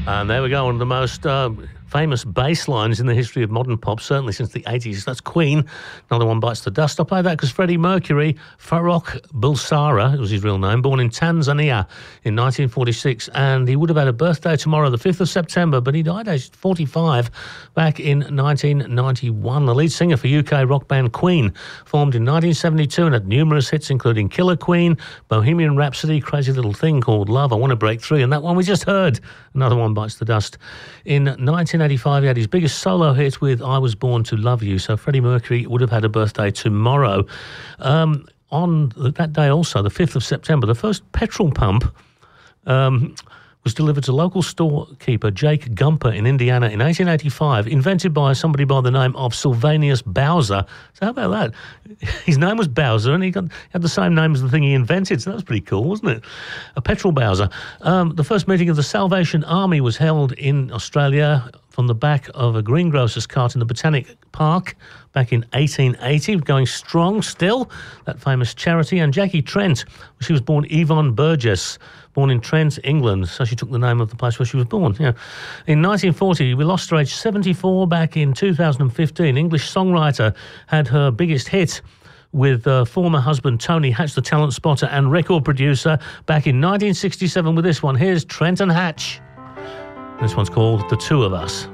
And there we go, one of the most famous bass lines in the history of modern pop, certainly since the 80s. That's Queen. Another One Bites the Dust. I'll play that because Freddie Mercury, Farrokh Bulsara, was his real name, born in Tanzania in 1946, and he would have had a birthday tomorrow, the 5th of September, but he died aged 45 back in 1991. The lead singer for UK rock band Queen, formed in 1972 and had numerous hits including Killer Queen, Bohemian Rhapsody, Crazy Little Thing Called Love, I Want to Break Free, and that one we just heard, Another One Bites the Dust. In 1985, he had his biggest solo hit with I Was Born to Love You, so Freddie Mercury would have had a birthday tomorrow. On that day also, the 5th of September, the first petrol pump was delivered to local storekeeper Jake Gumper in Indiana in 1885, invented by somebody by the name of Sylvanus Bowser. So how about that? His name was Bowser, and he had the same name as the thing he invented, so that was pretty cool, wasn't it? A petrol Bowser. The first meeting of the Salvation Army was held in Australia from the back of a greengrocer's cart in the Botanic Park back in 1880, going strong still, that famous charity. And Jackie Trent, she was born Yvonne Burgess, born in Trent, England, so she took the name of the place where she was born. Yeah. In 1940, we lost her age 74 back in 2015. English songwriter had her biggest hit with former husband Tony Hatch, the talent spotter and record producer, back in 1967 with this one. Here's Trenton Hatch. This one's called The Two of Us.